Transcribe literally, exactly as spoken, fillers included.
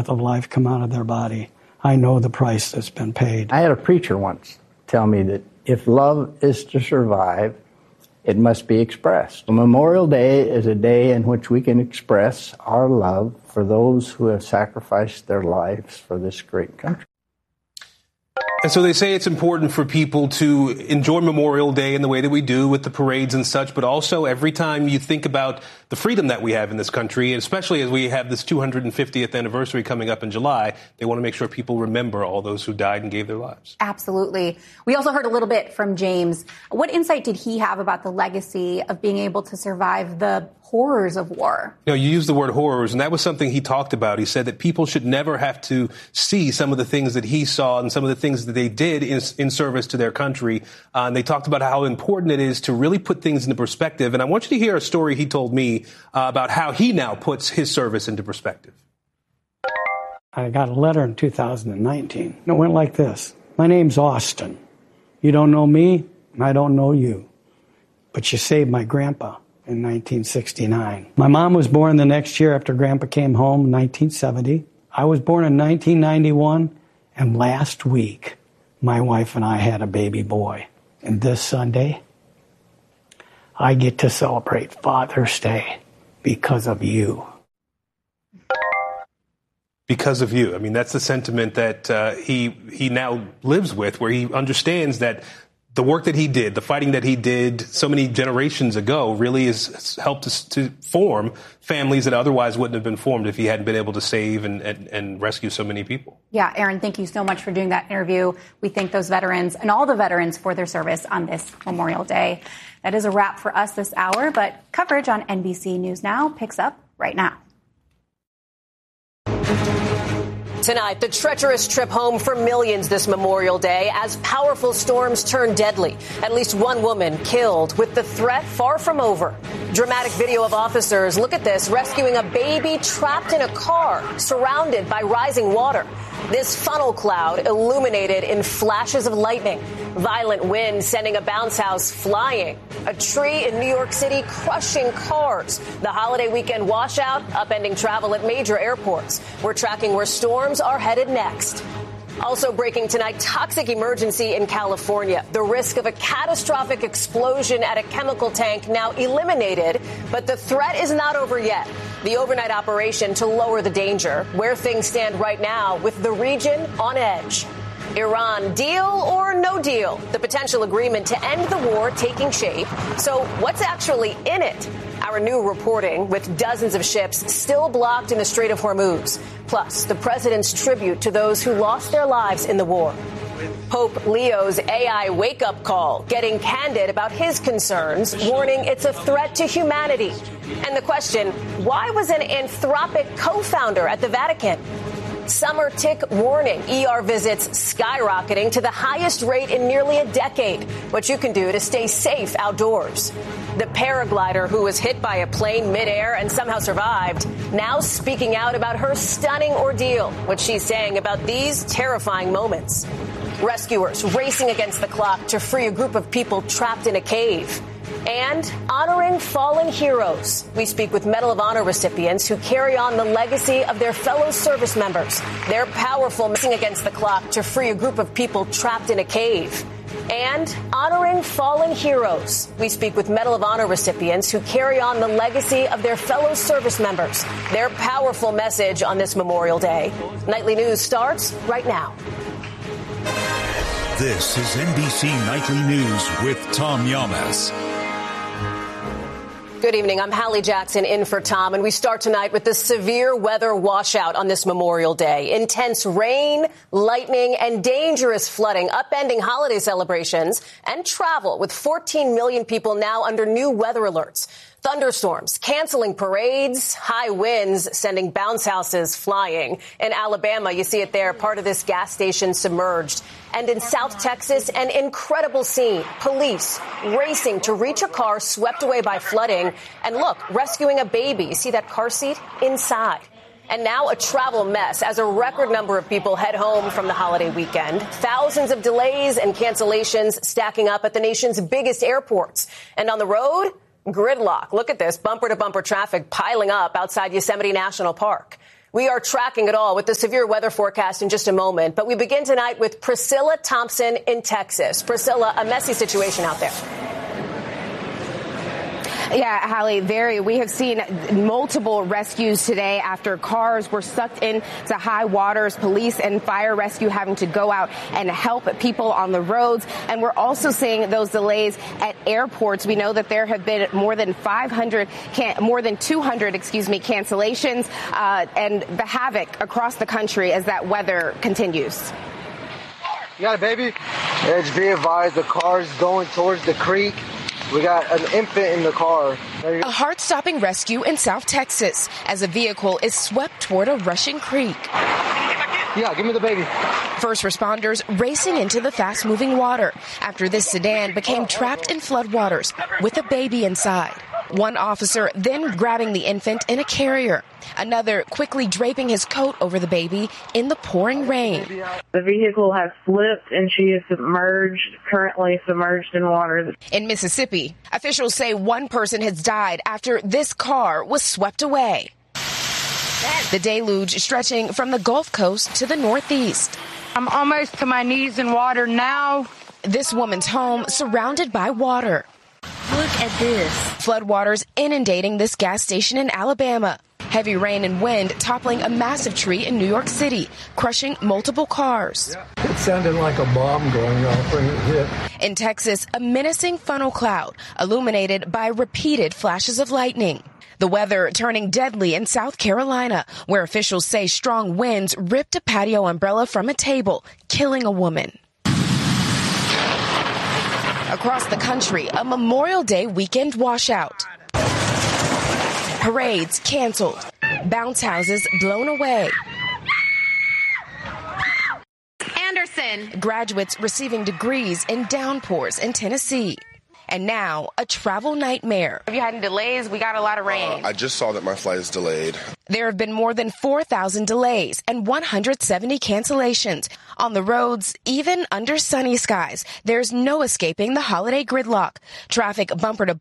breath of life come out of their body. I know the price that's been paid. I had a preacher once tell me that if love is to survive, it must be expressed. Memorial Day is a day in which we can express our love for those who have sacrificed their lives for this great country. And so they say it's important for people to enjoy Memorial Day in the way that we do with the parades and such, but also every time you think about the freedom that we have in this country, and especially as we have this two hundred fiftieth anniversary coming up in July, they want to make sure people remember all those who died and gave their lives. Absolutely. We also heard a little bit from James. What insight did he have about the legacy of being able to survive the horrors of war? You know, you used the word horrors, and that was something he talked about. He said that people should never have to see some of the things that he saw and some of the things that they did in, in service to their country. Uh, and they talked about how important it is to really put things into perspective. And I want you to hear a story he told me uh, about how he now puts his service into perspective. I got a letter in two thousand nineteen. It went like this. My name's Austin. You don't know me, and I don't know you. But you saved my grandpa in nineteen sixty-nine. My mom was born the next year after Grandpa came home in nineteen seventy. I was born in nineteen ninety-one, and last week, my wife and I had a baby boy. And this Sunday, I get to celebrate Father's Day because of you. Because of you. I mean, that's the sentiment that uh, he he now lives with, where he understands that the work that he did, the fighting that he did so many generations ago really has helped us to form families that otherwise wouldn't have been formed if he hadn't been able to save and, and, and rescue so many people. Yeah, Aaron, thank you so much for doing that interview. We thank those veterans and all the veterans for their service on this Memorial Day. That is a wrap for us this hour, but coverage on N B C News Now picks up right now. Tonight, the treacherous trip home for millions this Memorial Day as powerful storms turn deadly. At least one woman killed with the threat far from over. Dramatic video of officers, look at this, rescuing a baby trapped in a car surrounded by rising water. This funnel cloud illuminated in flashes of lightning. Violent wind sending a bounce house flying. A tree in New York City crushing cars. The holiday weekend washout upending travel at major airports. We're tracking where storms are headed next. Also breaking tonight, toxic emergency in California. The risk of a catastrophic explosion at a chemical tank now eliminated, but the threat is not over yet. The overnight operation to lower the danger, where things stand right now with the region on edge. Iran, deal or no deal? The potential agreement to end the war taking shape. So what's actually in it? Our new reporting with dozens of ships still blocked in the Strait of Hormuz. Plus, the president's tribute to those who lost their lives in the war. Pope Leo's A I wake-up call, getting candid about his concerns, warning it's a threat to humanity. And the question, why was an Anthropic co-founder at the Vatican? Summer tick warning. E R visits skyrocketing to the highest rate in nearly a decade. What you can do to stay safe outdoors. The paraglider who was hit by a plane midair and somehow survived, now speaking out about her stunning ordeal. What she's saying about these terrifying moments. Rescuers racing against the clock to free a group of people trapped in a cave. And honoring fallen heroes. We speak with Medal of Honor recipients who carry on the legacy of their fellow service members. They're powerful, racing against the clock to free a group of people trapped in a cave. And honoring fallen heroes. We speak with Medal of Honor recipients who carry on the legacy of their fellow service members. Their powerful message on this Memorial Day. Nightly News starts right now. This is N B C Nightly News with Tom Yamas. Good evening. I'm Hallie Jackson in for Tom, and we start tonight with the severe weather washout on this Memorial Day. Intense rain, lightning, and dangerous flooding upending holiday celebrations and travel, with fourteen million people now under new weather alerts. Thunderstorms, canceling parades, high winds, sending bounce houses flying. In Alabama, you see it there, part of this gas station submerged. And in South Texas, an incredible scene. Police racing to reach a car swept away by flooding. And look, rescuing a baby. You see that car seat? Inside. And now a travel mess as a record number of people head home from the holiday weekend. Thousands of delays and cancellations stacking up at the nation's biggest airports. And on the road, gridlock. Look at this. Bumper to bumper traffic piling up outside Yosemite National Park. We are tracking it all with the severe weather forecast in just a moment. But we begin tonight with Priscilla Thompson in Texas. Priscilla, a messy situation out there. Yeah, Hallie, very. We have seen multiple rescues today after cars were sucked into high waters. Police and fire rescue having to go out and help people on the roads. And we're also seeing those delays at airports. We know that there have been more than five hundred, can, more than two hundred, excuse me, cancellations uh, and the havoc across the country as that weather continues. You got a baby? Edge be advised, the car's going towards the creek. We got an infant in the car. A heart-stopping rescue in South Texas as a vehicle is swept toward a rushing creek. Yeah, give me the baby. First responders racing into the fast-moving water after this sedan became trapped in floodwaters with a baby inside. One officer then grabbing the infant in a carrier. Another quickly draping his coat over the baby in the pouring rain. The vehicle has slipped and she is submerged, currently submerged in water. In Mississippi, officials say one person has died after this car was swept away. The deluge stretching from the Gulf Coast to the Northeast. I'm almost to my knees in water now. This woman's home surrounded by water. Look at this. Floodwaters inundating this gas station in Alabama. Heavy rain and wind toppling a massive tree in New York City, crushing multiple cars. It sounded like a bomb going off when it hit. In Texas, a menacing funnel cloud illuminated by repeated flashes of lightning. The weather turning deadly in South Carolina, where officials say strong winds ripped a patio umbrella from a table, killing a woman. Across the country, a Memorial Day weekend washout. Parades canceled. Bounce houses blown away. Anderson. Graduates receiving degrees in downpours in Tennessee. And now, a travel nightmare. Have you had any delays? We got a lot of rain. Uh, I just saw that my flight is delayed. There have been more than four thousand delays and one hundred seventy cancellations. On the roads, even under sunny skies, there's no escaping the holiday gridlock. Traffic bumper to